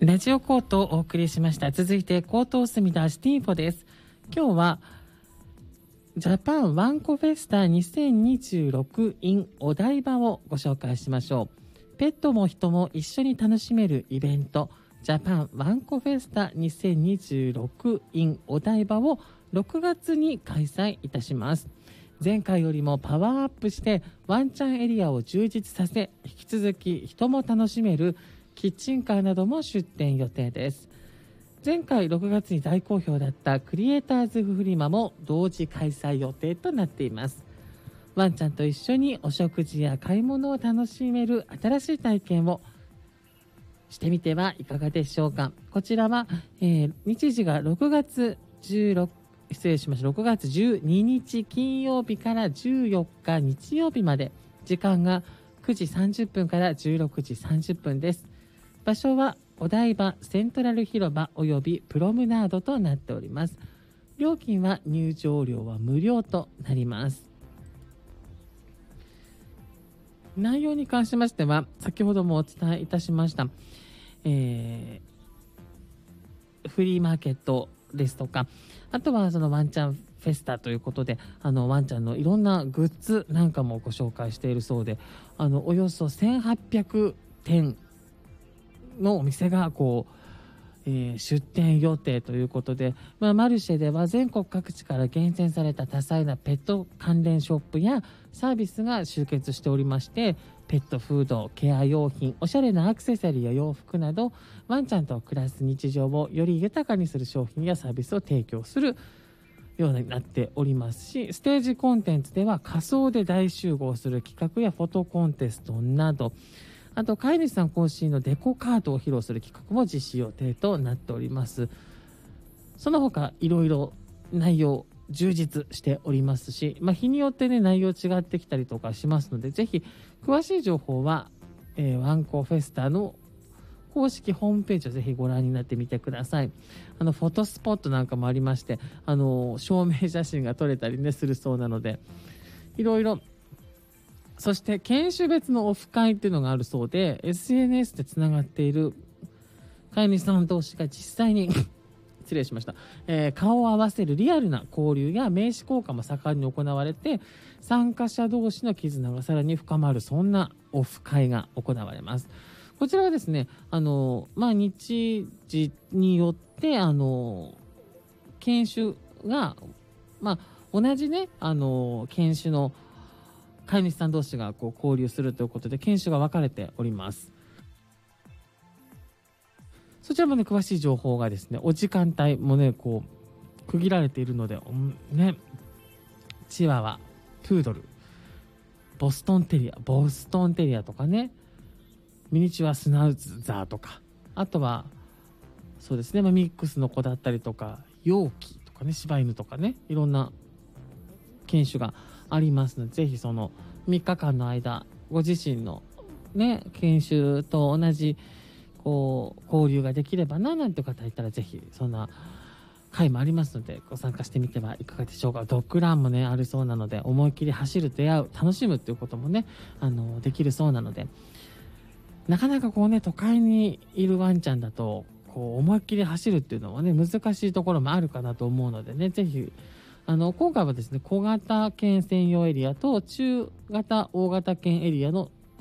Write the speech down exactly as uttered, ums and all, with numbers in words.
ラジオコートをお送りしました。続いてコート隅田シティンフォです。今日はジャパンワンコフェスタにせんにじゅうろく in お台場をご紹介しましょう。ペットも人も一緒に楽しめるイベント、ジャパンワンコフェスタにせんにじゅうろく in お台場をろくがつに開催いたします。前回よりもパワーアップしてワンちゃんエリアを充実させ、引き続き人も楽しめるキッチンカーなども出店予定です。前回ろくがつに大好評だったクリエイターズフリマも同時開催予定となっています。ワンちゃんと一緒にお食事や買い物を楽しめる新しい体験をしてみてはいかがでしょうか。こちらは、えー、日時がろくがつじゅうろく失礼しましたろくがつじゅうににち金曜日からじゅうよっか日曜日まで、時間がくじさんじゅっぷんからじゅうろくじさんじゅっぷんです。場所はお台場セントラル広場およびプロムナードとなっております。料金は入場料は無料となります。内容に関しましては先ほどもお伝えいたしました、えー、フリーマーケットですとか、あとはそのワンちゃんフェスタということで、あのワンちゃんのいろんなグッズなんかもご紹介しているそうで、あのおよそせんはっぴゃくてんのお店がこう、えー、出店予定ということで、まあ、マルシェでは全国各地から厳選された多彩なペット関連ショップやサービスが集結しておりまして、ペットフード、ケア用品、おしゃれなアクセサリーや洋服など、ワンちゃんと暮らす日常をより豊かにする商品やサービスを提供するようになっておりますし、ステージコンテンツでは仮装で大集合する企画やフォトコンテストなど、あと飼い主さん渾身のデコカードを披露する企画も実施予定となっております。その他いろいろ内容充実しておりますし、まあ、日によってね内容違ってきたりとかしますので、ぜひ詳しい情報は、えー、ワンコフェスタの公式ホームページをぜひご覧になってみてください。あのフォトスポットなんかもありまして、あの証明写真が撮れたりねするそうなので、いろいろ。そして犬種別のオフ会っていうのがあるそうで、 エスエヌエス でつながっている飼い主さん同士が実際に失礼しました、えー、顔を合わせるリアルな交流や名刺交換も盛んに行われて、参加者同士の絆がさらに深まる、そんなオフ会が行われます。こちらはですね、あのまあ日時によってあの犬種がまあ同じねあの犬種の飼い主さん同士がこう交流するということで、犬種が分かれております。そちらもね詳しい情報がですね、お時間帯もねこう区切られているのでね、チワワ、プードル、ボストンテリアボストンテリアとかね、ミニチュアスナウザーとか、あとはそうですね、まあ、ミックスの子だったりとか、ヨウキとかね、柴犬とかね、いろんな犬種がありますので、ぜひそのみっかかんの間ご自身のね犬種と同じこう交流ができればななんて方いたら、ぜひそんな会もありますのでご参加してみてはいかがでしょうか。ドッグランもねあるそうなので、思いっきり走る、出会う、楽しむっていうこともねあのできるそうなので、なかなかこうね都会にいるワンちゃんだとこう思いっきり走るっていうのはね難しいところもあるかなと思うのでね、ぜひあの今回はですね小型犬専用エリアと中型大型犬エリアの